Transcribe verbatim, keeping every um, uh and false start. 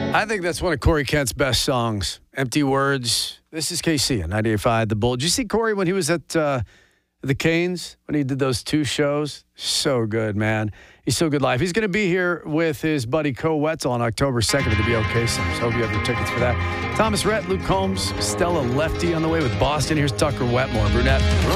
I think that's one of Corey Kent's best songs. Empty Words. This is K C on ninety-eight point five The Bull. Did you see Corey when he was at uh, the Canes, when he did those two shows? So good, man. He's so good live. He's going to be here with his buddy Co Wetzel on October second at the B O K Center. So hope you have your tickets for that. Thomas Rhett, Luke Combs, Stella Lefty on the way with Boston. Here's Tucker Wetmore, Brunette.